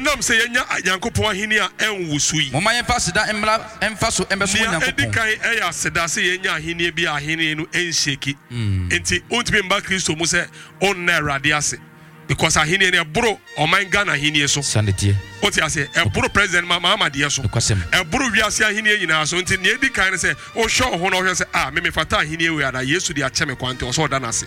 Enam say yenya Yankopon ahini a enwusui. Moma yemfa seda emmra emfa so embeso Yankopon. Edikan eya seda say yenya ahini bi ahini no ensheki. Enti ontime mba Kristo mu say onna Awurade ase. Because ahini ne bro oman Ghana ahini so. Sandetie. Oti ase e bro president Mahama de so. E bro wiase ahini nyina so enti ne edikan say o show ho no hwe say me fata ahini we ada Yesu de acheme kwante o so da na ase.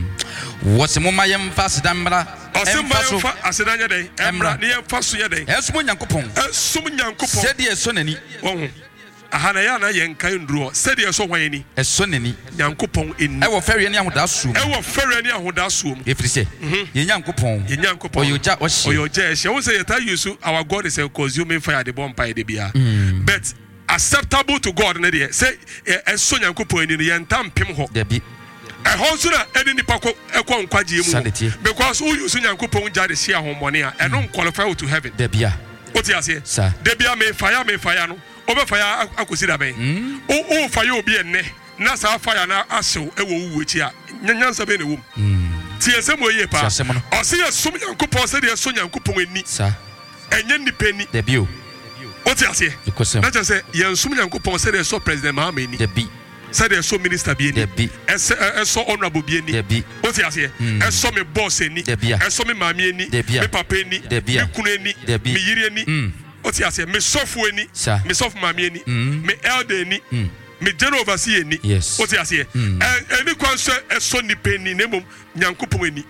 Wose moma yemfa seda emmra emfa asedanya dey emra ne yemfa so ye dey. Esum Yankopon. Esum Yankopon. Sedi eso nani. Ohun. Ahana ya na yenkan nduro sedi eso hwan ani. Eso nani. Yankopon eni. E wo fere ne ahoda so. E wo fere ne ahoda so mu. Efrise. Ye Yankopon. Ye Yankopon. Oyoja ohye. Oyoja ehye. Wo say yeta use our God is a consuming fire the bomb pie de bia. But acceptable to God na dey say eso Yankopon eni ye ntam pem ho. Debi. Ehonso na eni nipa ko ekọ nkwaje mu. Because who use Yankopon jade share homone a eno qualify to heaven. Debia. Oti ase. Debia me fire no. Obe fire akosi da ben. O fire obi enne. Na sa fire na asew e wo wuwu echi a. Nyansa be ne wom. Ti esem oye pa. O se yesum Yankopon se de yeso Yankopon eni. Sa. Enye nipeni. Debio. Oti ase. Na je se yensum Yankopon se de yeso president Mahama eni. Debi. Se de yeso minister bi eni. Debi. Eso honorable bi eni. Debi. Oti ase. Eso me boss eni. Eso me mami eni. Me papa eni. Me kunu eni. Me yiri eni. Oti ase me sofu eni. Me sofu mami eni. Me elder eni. Me general overseer eni. Oti ase. Eni kwanso eso nipeni nemom Yankopon eni.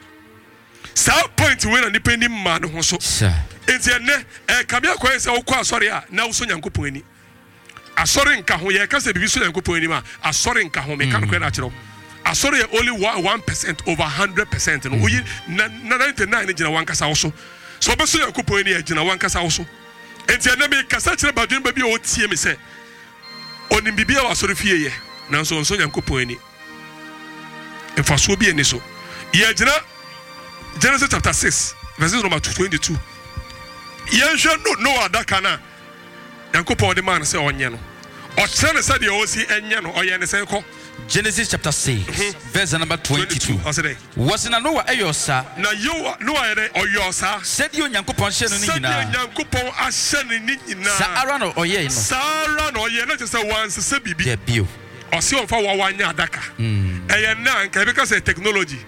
Sa point we na nipeni ma no ho so. Enti ene kabia kwa se okwa asori a na uso Yankopon eni. Asori nka ho ye ka se bibi so Yankopon eni ma asori nka ho me kan ko na kire. Asori only 1% over 100% no. Oyi na 99 gina wankasa wo so. So obeso Yankopon eni gina wankasa wo so. Enti ene me kasa kire badun ba bi o tie me se onim bibia wa asori fie ye nanso onso Yankopon eni. Enfaso bi eni so. Ye gina Genesis chapter 6 verses number 22. Yenhwe no adaka na Yankopon de man say onye no. O kire say de o si enye no oye ne say ko. Genesis chapter 6 verse number 22. Was na Noah eyosa. Na Noah ere oyosa. Said you Yankopon hye no ni nyina. Said Yankopon ahye ni nyina. Sa ara no oye no. Sa ara no oye na say once say bibi. Debio. O si on fa wa wanya adaka. Eye na nka be ka say technology.